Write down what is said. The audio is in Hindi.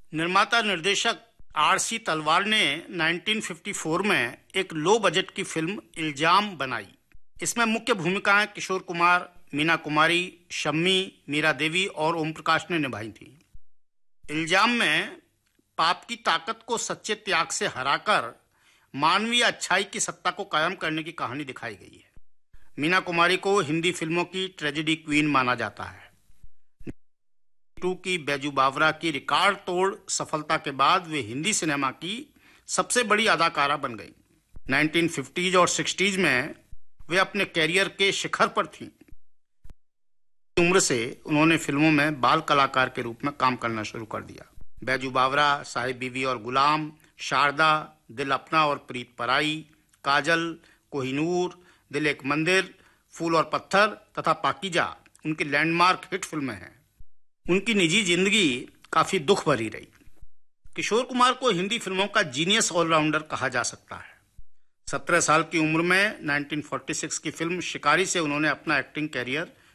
निर्माता निर्देशक आर.सी. तलवार ने 1954 में एक लो बजट की फिल्म इल्जाम बनाई। इसमें मुख्य भूमिकाएं किशोर कुमार, मीना कुमारी, शम्मी, मीरा देवी और ओम प्रकाश ने निभाई थी। इल्जाम में पाप की ताकत को सच्चे त्याग से हराकर मानवीय अच्छाई की सत्ता को कायम करने की कहानी दिखाई गई है। मीना कुमारी को हिंदी फिल्मों की ट्रेजेडी क्वीन माना जाता है। 2 की बैजू बावरा की रिकॉर्ड तोड़ सफलता के बाद वे हिंदी सिनेमा की सबसे बड़ी अदाकारा बन गई। 1950s और 60s में वे अपने कैरियर के शिखर पर थीं। उम्र से उन्होंने फिल्मों में बाल कलाकार के रूप में काम करना शुरू कर दिया। बैजू बावरा, साहिब बीवी और गुलाम, शारदा, दिल अपना और प्रीत पराई, काजल, कोहिनूर, दिल एक मंदिर, फूल और पत्थर तथा पाकीजा उनकी लैंडमार्क हिट फिल्में हैं। उनकी निजी जिंदगी काफी दुख भरी रही। किशोर कुमार को हिंदी फिल्मों का जीनियस ऑलराउंडर कहा जा सकता है। 17 साल की उम्र में 1946 की फिल्म शिकारी से उन्होंने अपना एक्टिंग कैरियर